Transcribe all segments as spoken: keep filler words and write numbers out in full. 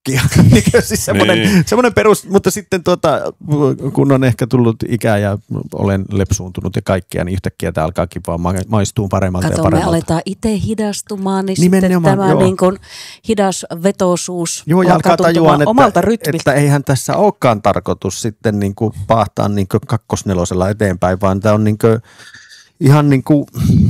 rockia. Siis semmoinen, niin. semmoinen perus, mutta sitten tuota, kun on ehkä tullut ikää ja olen lepsuuntunut ja kaikkea, niin yhtäkkiä tämä alkaakin vaan maistuu paremmalta Kato, ja paremmalta. me aletaan itse hidastumaan, niin Nimenomaan, sitten tämä joo. niin kuin hidas vetoisuus joo, ja alkaa tajuan, omalta että, rytmiltä. että eihän tässä olekaan tarkoitus sitten niin kuin paahtaa niin kuin kakkosnelosella eteenpäin, vaan tämä on niin kuin, ihan niin kuin,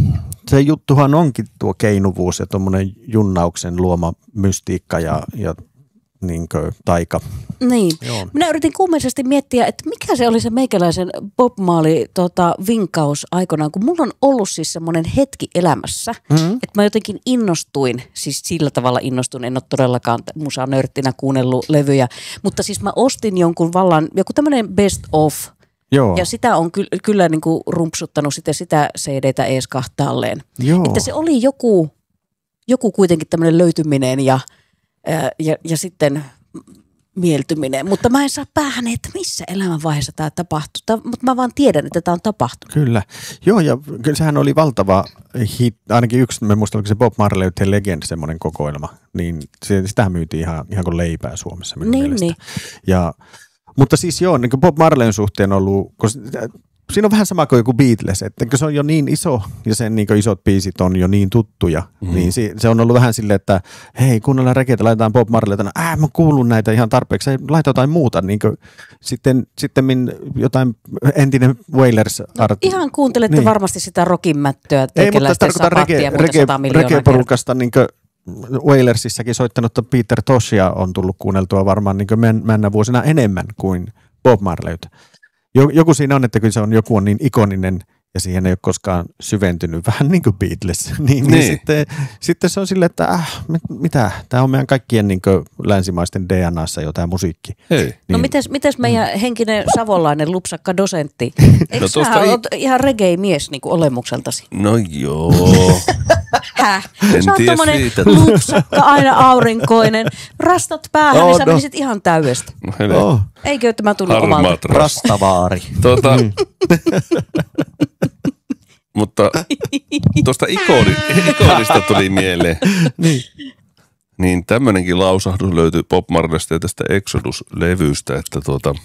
se juttuhan onkin tuo keinuvuus ja tuommoinen junnauksen luoma mystiikka ja, ja niin kuin taika. Niin. Joo. Minä yritin kuumeisesti miettiä, että mikä se oli se meikäläisen Bob Marley tota, vinkaus aikanaan, kun mulla on ollut siis semmoinen hetki elämässä, mm-hmm. että mä jotenkin innostuin, siis sillä tavalla innostuin, en ole todellakaan musanörttinä kuunnellut levyjä, mutta siis mä ostin jonkun vallan, joku tämmöinen best of, Joo. ja sitä on ky- kyllä niin kuin rumpsuttanut sitä, sitä C D:tä ees kahtaalleen. Joo. Että se oli joku, joku kuitenkin tämmöinen löytyminen ja Ja, ja, ja sitten mieltyminen. Mutta mä en saa päähän, että missä elämänvaiheessa tämä tapahtuu. Tämä, mutta mä vaan tiedän, että tämä on tapahtunut. Kyllä. Joo, ja kyllä sehän oli valtava hit. Ainakin yksi, mä muistan, oliko se Bob Marley The Legend, semmoinen kokoelma. Niin se, sitähän myytiin ihan, ihan kuin leipää Suomessa minun niin, mielestä. niin. Ja, mutta siis joo, niin kuin Bob Marleyn suhteen on ollut, siinä on vähän sama kuin joku Beatles, että se on jo niin iso ja sen niin isot biisit on jo niin tuttuja, mm. niin se, se on ollut vähän silleen, että hei, kuunnellaan rekeitä, laitetaan Bob Marleyta, äh, mä kuulun näitä ihan tarpeeksi, laita jotain muuta, niin kuin, sitten, sitten min jotain entinen Wailers-arti. No, ihan kuuntelette niin. varmasti sitä rockinmättöä, ei, mutta tarkoitan rege, rege, regeporukasta, niin kuin Wailersissakin soittanutta Peter Toshia on tullut kuunneltua varmaan niin mennä vuosina enemmän kuin Bob Marleyta. Joku siinä on, että kyllä se on, joku on niin ikoninen ja siihen ei ole koskaan syventynyt, vähän niin kuin Beatles. niin, niin. niin sitten, sitten se on silleen, että äh, mitä, tämä on meidän kaikkien niin kuin länsimaisten D N A:ssa jo tämä musiikki. Hei. Niin. No mites, mites meidän mm. henkinen savolainen lupsakka dosentti? Eikö no, sä ei... oot ihan reggae-mies niin kuin olemukseltasi? No joo. Häh? En sä oot tommonen siitä. lupsakka, aina aurinkoinen, rastat päähän, oh, niin sä no. menisit ihan täydestä. No, oh. Eikö tämä tullut omalta? Rastavaari. Tuota, mutta tuosta ikoni, ikonista tuli mieleen. niin. Niin tämmönenkin lausahdus löytyy Bob Marleysta ja tästä Exodus-levystä, että tuota,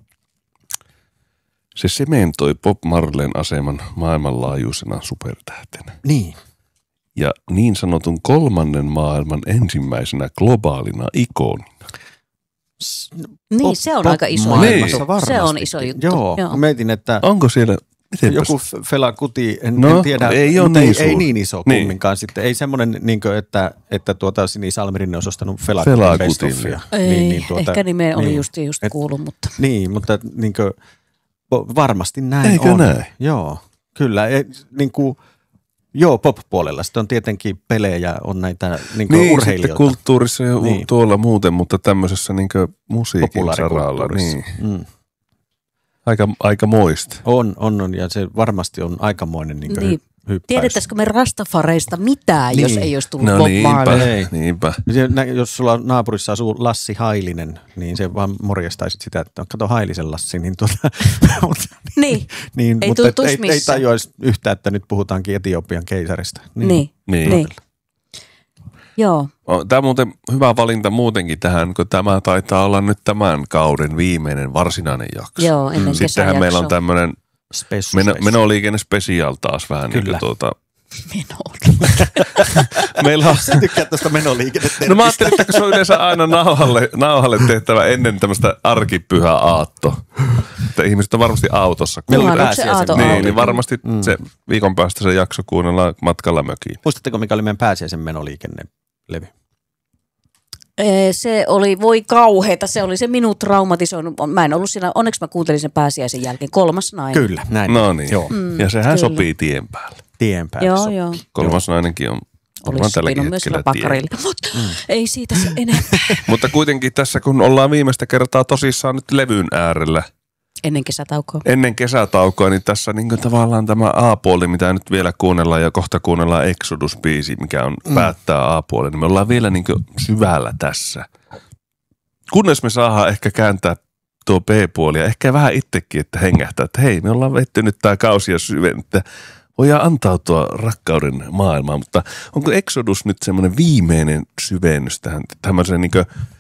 se sementoi Bob Marleyn aseman maailmanlaajuisena supertähtenä. Niin. Ja niin sanotun kolmannen maailman ensimmäisenä globaalina ikonina. Niin, Pop, se on pop aika iso maailmassa juttu. Se on iso juttu. Joo, Joo. mietin, että Onko siellä... Mitenpäs? joku Fela Kuti, en, no, en tiedä, ei, ole mutta niin ei, ei niin iso niin. kumminkaan sitten. Ei semmoinen, niin kuin, että, että tuota, Sini Salmirinne olisi ostanut Fela, Fela Kutin best Kutin. offia. Ei, niin, niin, tuota, ehkä nimeä oli niin. just, just Et, kuullut, mutta... Niin, mutta niin kuin, varmasti näin Eikö on. näin? Joo, kyllä. Ei, niin kuin, joo, pop-puolella. Sitten on tietenkin pelejä, on näitä niin kuin niin, urheilijoita. sitten kulttuurissa ja niin. tuolla muuten, mutta tämmöisessä niin kuin musiikin saralla. Niin. Mm. Aika, aika moista. On, on, on, ja se varmasti on aikamoinen niin niin. hy, hyppäys. Tiedettäisikö me Rastafareista mitään, niin. jos ei olisi tullut no Bob niinpä, Marley? niinpä. Jos sulla naapurissa asuu Lassi Hailinen, niin se vaan morjestaisit sitä, että kato Hailisen Lassi, niin tuota... niin, niin ei mutta tuntuisi ei, ei tajuaisi yhtään, että nyt puhutaankin Etiopian keisarista. Niin, niin. niin. niin. Joo. Tämä on muuten hyvä valinta muutenkin tähän, kun tämä taitaa olla nyt tämän kauden viimeinen varsinainen jakso. Joo, ennen kesäjaksoa. Sittenhän meillä on tämmöinen meno, menoliikenne special taas vähän. Kyllä. Niin kuin tuota... Menoliikenne. meillä on... Sä tykkäät tuosta menoliikenne-termistä. No mä ajattelin, että se on yleensä aina nauhalle, nauhalle tehtävä ennen tämmöistä arkipyhä aatto. Että ihmiset on varmasti autossa. Meillä oli pääsiäisen. Niin, niin varmasti mm. se viikon päästä se jakso kuunnellaan matkalla mökiin. Muistatteko, mikä oli meidän pääsiäisen menoliikenne-levy? Se oli, voi kauheeta, se oli se minut traumatisoinut. Mä en ollut siinä, onneksi mä kuuntelin sen pääsiäisen jälkeen. Kolmas nainen. Kyllä, näin. No niin, joo. Mm, ja sehän kyllä. sopii tien päälle. Tien päälle joo, sopii. joo. Kolmas nainenkin on olisi sopinut myös Lapakarille, mutta mm. ei siitä se enempää. Mutta kuitenkin tässä, kun ollaan viimeistä kertaa tosissaan nyt levyn äärellä. Ennen kesätaukoa. Ennen kesätaukoa, niin tässä niin kuin tavallaan tämä A-puoli, mitä nyt vielä kuunnellaan ja kohta kuunnellaan Exodus-biisi, mikä on mm. päättää A-puoli, niin me ollaan vielä niin kuin syvällä tässä. Kunnes me saadaan ehkä kääntää tuo B-puoli ja ehkä vähän itsekin, että hengähtää, että hei, me ollaan vetty nyt tämä kausi ja syven, että voidaan antautua rakkauden maailmaan, mutta onko Exodus nyt semmoinen viimeinen syvennys tähän tämmöiseen niin kuin